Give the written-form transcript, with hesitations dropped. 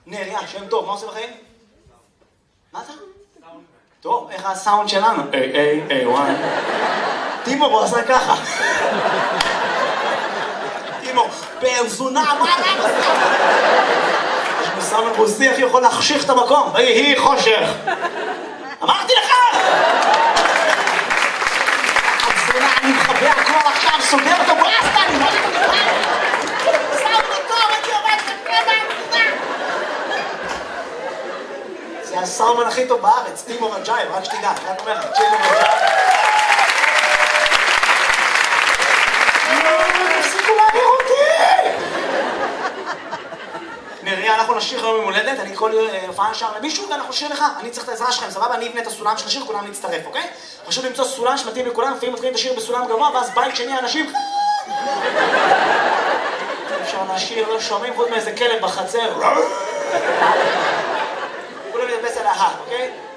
נריה, שם טוב, מה עושה בחיים? מה אתה? טוב, איך הסאונד שלנו? וואי. טימור, הוא עשה ככה. טימור, פרזונה, מה אתה עושה? יש מסאמן רוסי, איך יכול להחשיך את המקום? היא חושך. אמרתי לך! פרזונה, אני מחבא הכל עכשיו, סוגר אותו ברסטה, אני לא יודע. סאונד טוב, אני עובד ככה. זה הסאומן הכי טוב בארץ, טימור אג'ייב, רק שתדע, אני רק אומר לך, טימור אג'ייב. תפסיקו להעביר אותי! נריה, אנחנו נשיר היום ממולדת, אני כל הופעה נשאר למישהו ואנחנו נשיר לך, אני צריך את העזרה שלכם, סבבה? אני אבנה את הסולם של השיר, כולם להצטרף, אוקיי? חשוב למצוא סולם שמתאים לכולם, לפעמים מתחילים את השיר בסולם גבוה, ואז בית שני אנשים... אפשר לשיר, לא שומעים חוץ מאיזה כלב בחצר. כולם ידבס על ההר, אוקיי?